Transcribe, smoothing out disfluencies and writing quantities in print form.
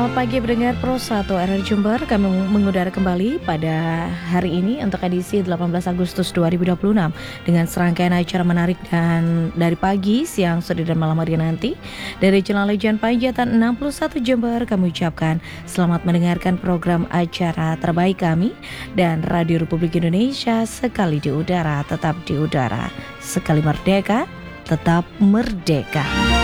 Selamat pagi pendengar Pro 1 RRI Jember. Kami mengudara kembali pada hari ini untuk edisi 18 Agustus 2026 dengan serangkaian acara menarik dan dari pagi, siang, sore dan malam hari nanti. Dari Jalan Legian Panjaitan 61 Jember, kami ucapkan selamat mendengarkan program acara terbaik kami dan Radio Republik Indonesia. Sekali di udara, tetap di udara. Sekali merdeka, tetap merdeka.